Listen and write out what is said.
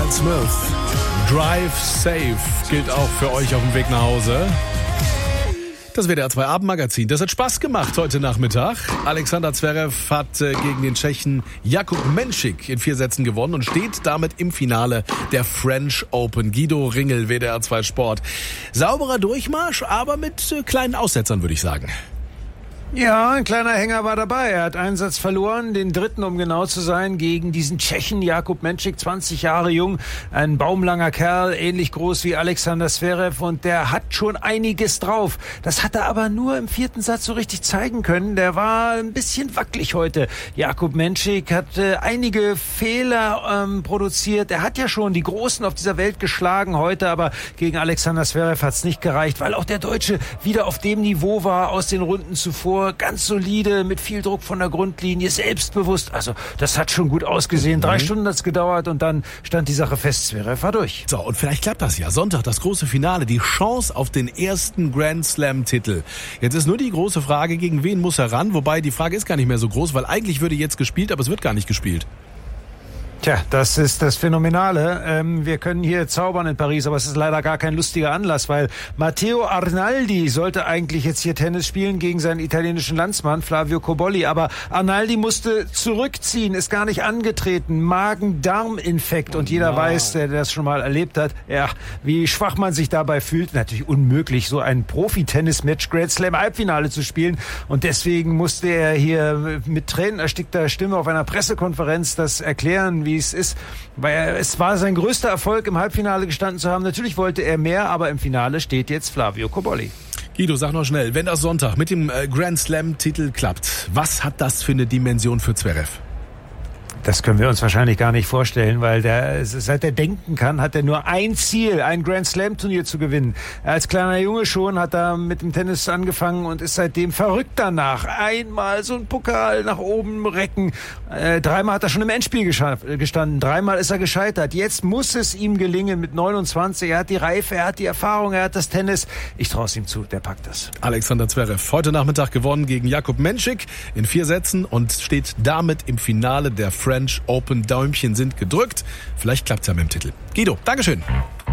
Miles Smith. Drive Safe gilt auch für euch auf dem Weg nach Hause. Das WDR 2 Abendmagazin. Das hat Spaß gemacht heute Nachmittag. Alexander Zverev hat gegen den Tschechen Jakub Menšík in 4 Sätzen gewonnen und steht damit im Finale der French Open. Guido Ringel, WDR 2 Sport. Sauberer Durchmarsch, aber mit kleinen Aussetzern, würde ich sagen. Ja, ein kleiner Hänger war dabei. Er hat einen Satz verloren, den dritten, um genau zu sein, gegen diesen Tschechen Jakub Menšík, 20 Jahre jung, ein baumlanger Kerl, ähnlich groß wie Alexander Zverev, und der hat schon einiges drauf. Das hat er aber nur im 4. Satz so richtig zeigen können. Der war ein bisschen wackelig heute. Jakub Menšík hat einige Fehler produziert. Er hat ja schon die Großen auf dieser Welt geschlagen heute, aber gegen Alexander Zverev hat es nicht gereicht, weil auch der Deutsche wieder auf dem Niveau war aus den Runden zuvor. Ganz solide, mit viel Druck von der Grundlinie, selbstbewusst. Also das hat schon gut ausgesehen. 3 Stunden hat es gedauert und dann stand die Sache fest. Zverev war durch. So, und vielleicht klappt das ja. Sonntag das große Finale, die Chance auf den ersten Grand Slam-Titel. Jetzt ist nur die große Frage, gegen wen muss er ran? Wobei die Frage ist gar nicht mehr so groß, weil eigentlich würde jetzt gespielt, aber es wird gar nicht gespielt. Tja, das ist das Phänomenale. Wir können hier zaubern in Paris, aber es ist leider gar kein lustiger Anlass, weil Matteo Arnaldi sollte eigentlich jetzt hier Tennis spielen gegen seinen italienischen Landsmann Flavio Cobolli. Aber Arnaldi musste zurückziehen, ist gar nicht angetreten. Magen-Darm-Infekt. Und jeder weiß, der das schon mal erlebt hat, ja, wie schwach man sich dabei fühlt. Natürlich unmöglich, so ein Profi-Tennis-Match Grand Slam Halbfinale zu spielen. Und deswegen musste er hier mit tränenerstickter Stimme auf einer Pressekonferenz das erklären, wie es ist, weil es war sein größter Erfolg, im Halbfinale gestanden zu haben. Natürlich wollte er mehr, aber im Finale steht jetzt Flavio Cobolli. Guido, sag noch schnell, wenn das Sonntag mit dem Grand Slam-Titel klappt, was hat das für eine Dimension für Zverev? Das können wir uns wahrscheinlich gar nicht vorstellen, weil seit er denken kann, hat er nur ein Ziel, ein Grand Slam Turnier zu gewinnen. Als kleiner Junge schon hat er mit dem Tennis angefangen und ist seitdem verrückt danach. Einmal so ein Pokal nach oben recken. 3-mal hat er schon im Endspiel gestanden. 3-mal ist er gescheitert. Jetzt muss es ihm gelingen mit 29. Er hat die Reife, er hat die Erfahrung, er hat das Tennis. Ich traue es ihm zu, der packt das. Alexander Zverev, heute Nachmittag gewonnen gegen Jakub Menšík in 4 Sätzen und steht damit im Finale der French Open. Däumchen sind gedrückt. Vielleicht klappt's ja mit dem Titel. Guido, Dankeschön.